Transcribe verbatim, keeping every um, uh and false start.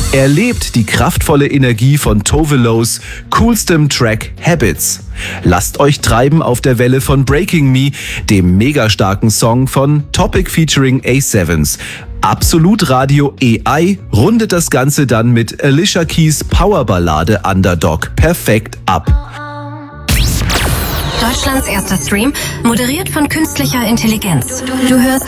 Erlebt die kraftvolle Energie von Tove Lo's coolstem Track Habits. Lasst euch treiben auf der Welle von Breaking Me, dem mega starken Song von Topic featuring A Sevens. Absolut Radio A I rundet das Ganze dann mit Alicia Keys Powerballade Underdog perfekt ab. Deutschlands erster Stream, moderiert von künstlicher Intelligenz. Du hörst